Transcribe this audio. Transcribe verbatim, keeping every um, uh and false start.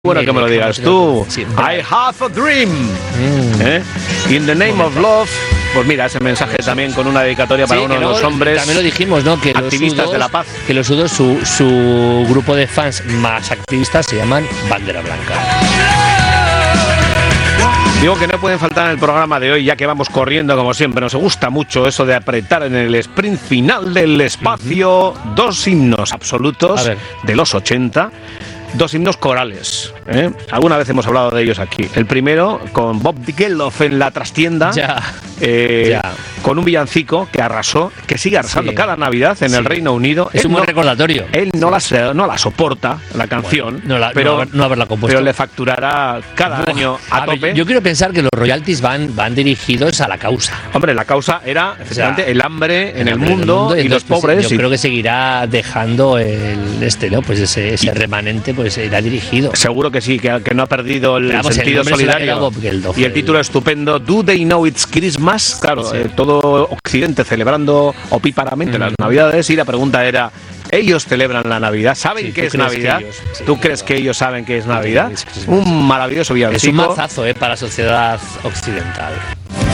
Bueno, que me lo digas tú. Sí, I have a dream. Mm. ¿Eh? In the name of love. Pues mira, ese mensaje también con una dedicatoria para sí, uno de los hombres. También lo dijimos, ¿no? Que activistas los U dos, de la paz. Que los U dos, su, su grupo de fans más activistas se llaman Bandera Blanca. Digo que no pueden faltar en el programa de hoy, ya que vamos corriendo como siempre. Nos gusta mucho eso de apretar en el sprint final del espacio. Uh-huh. Dos himnos absolutos de los ochenta. Dos himnos corales, ¿eh? Alguna vez hemos hablado de ellos aquí. El primero con Bob Geldof en la trastienda, ya, eh, ya. con un villancico que arrasó, que sigue arrasando sí. cada Navidad en sí. el Reino Unido. Es él un buen no, recordatorio. Él no, sí. la, no la soporta, la canción, bueno, no la, pero, no haber, no haberla compuesto. pero le facturará cada Buah, año a, a tope. Ver, yo quiero pensar que los royalties van, van dirigidos a la causa. Hombre, la causa era efectivamente o sea, el hambre en el, el mundo, mundo y los pues, pobres. Yo y... creo que seguirá dejando el este, ¿no? Pues ese, ese remanente pues irá dirigido. Seguro que sí, que, que no ha perdido el Vamos, sentido el solidario. Geldof, y el título estupendo, Do They Know It's Christmas? Claro, sí. eh, todo Occidente celebrando opíparamente mm. las Navidades, y la pregunta era, ¿ellos celebran la Navidad? ¿Saben sí, que es Navidad? Que ellos, sí, ¿Tú crees que ellos saben que es Navidad? Un maravilloso villancico. Es un mazazo eh, para la sociedad occidental.